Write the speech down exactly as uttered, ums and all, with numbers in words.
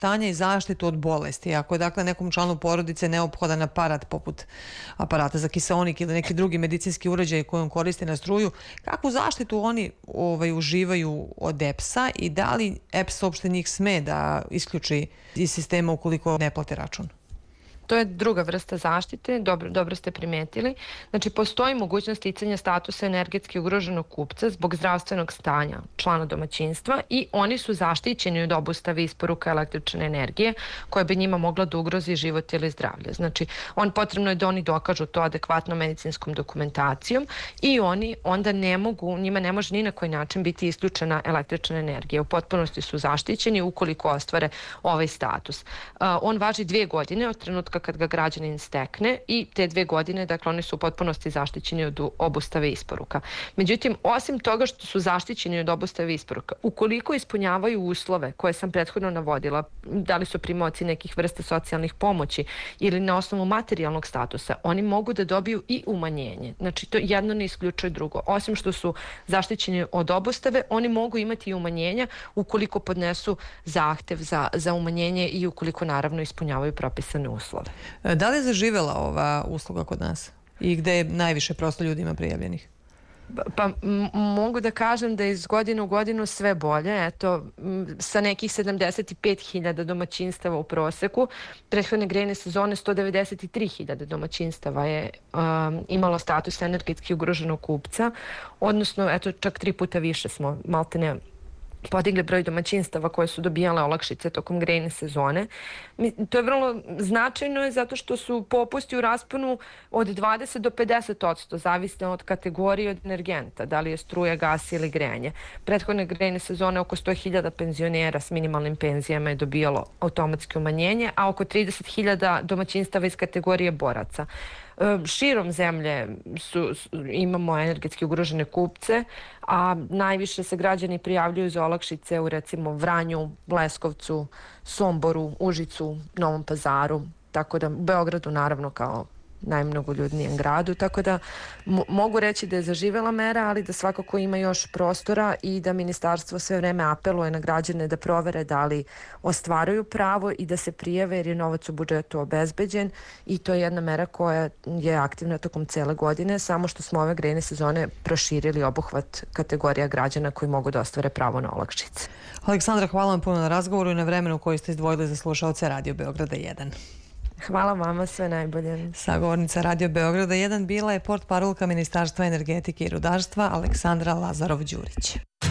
stanja i zaštitu od bolesti. Ako je dakle nekom članu porodice neophodan aparat poput aparata za kiseonik ili neki drugi medicinski uređaj koji on koristi na struju, kakvu zaštitu oni ovaj, uživaju od E P S-a i da li E P S uopšte njih sme da isključi iz sistema ukoliko ne plate račun? To je druga vrsta zaštite, dobro, dobro ste primetili. Znači, postoji mogućnost sticanja statusa energetski ugroženog kupca zbog zdravstvenog stanja člana domaćinstva i oni su zaštićeni od obustave isporuka električne energije koja bi njima mogla da ugrozi život ili zdravlje. Znači, on potrebno je da oni dokažu to adekvatnom medicinskom dokumentacijom i oni onda ne mogu, njima ne može ni na koji način biti isključena električna energija. U potpunosti su zaštićeni ukoliko ostvare ovaj status. Uh, on važi dvije godine od trenutka kad ga građanin stekne i te dve godine, dakle, oni su u potpunosti zaštićeni od obustave isporuka. Međutim, osim toga što su zaštićeni od obustave isporuka, ukoliko ispunjavaju uslove koje sam prethodno navodila, da li su primaoci nekih vrsta socijalnih pomoći ili na osnovu materijalnog statusa, oni mogu da dobiju i umanjenje. Znači, to jedno ne isključuje drugo. Osim što su zaštićeni od obustave, oni mogu imati i umanjenja ukoliko podnesu zahtev za, za umanjenje i ukoliko, naravno, ispunjavaju propisane uslove. Da li je zaživela ova usluga kod nas i gde je najviše prosto ljudima prijavljenih? Pa mogu da kažem da je iz godine u godinu sve bolje. Eto, sa nekih sedamdeset pet hiljada domaćinstava u proseku, prethodne grejne sezone sto devedeset tri hiljade domaćinstava je um, imalo status energetski ugroženog kupca, odnosno eto, čak tri puta više smo maltene podigli broj domaćinstava koje su dobijale olakšice tokom grejne sezone. To je vrlo značajno zato što su popusti u rasponu od dvadeset do pedeset odsto, zavisno od kategorije od energenta, da li je struja, gas ili grejanje. Prethodne grejne sezone oko sto hiljada penzionera s minimalnim penzijama je dobijalo automatski umanjenje, a oko trideset hiljada domaćinstava iz kategorije boraca. Širom zemlje su, imamo energetski ugrožene kupce, a najviše se građani prijavljuju za olakšice u recimo Vranju, Leskovcu, Somboru, Užicu, Novom Pazaru, tako da u Beogradu naravno kao najmnogoljudnijem gradu, tako da mogu reći da je zaživela mera, ali da svakako ima još prostora i da ministarstvo sve vreme apeluje na građane da provere da li ostvaruju pravo i da se prijave jer je novac u budžetu obezbeđen i to je jedna mera koja je aktivna tokom cele godine, samo što smo ove grejne sezone proširili obuhvat kategorija građana koji mogu da ostvare pravo na olakšice. Aleksandra, hvala vam puno na razgovoru i na vremenu koji ste izdvojili za slušaoce Radio Beograda jedan. Hvala vama, sve najbolje. Sagovornica Radio Beograda jedan bila je portparolka Ministarstva energetike i rudarstva Aleksandra Lazarov-Đurić.